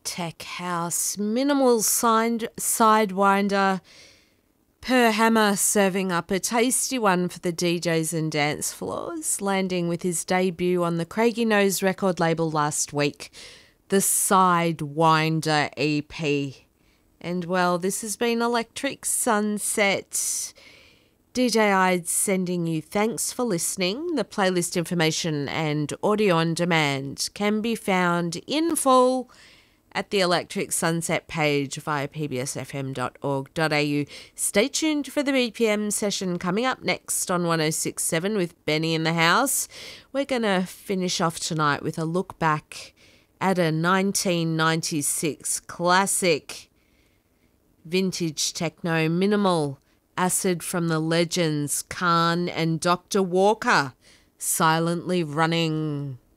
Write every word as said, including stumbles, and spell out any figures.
tech house, minimal signed sidewinder per hammer, serving up a tasty one for the D Js and dance floors, landing with his debut on the Craigie Nose record label last week, the Sidewinder E P. And well, this has been Electric Sunset. D J Ides sending you thanks for listening. The playlist information and audio on demand can be found in full at the Electric Sunset page via p b s f m dot org dot a u. Stay tuned for the B P M session coming up next on one oh six point seven with Benny in the House. We're going to finish off tonight with a look back at a nineteen ninety-six classic vintage techno minimal acid from the legends Khan and Doctor Walker, Silently Running.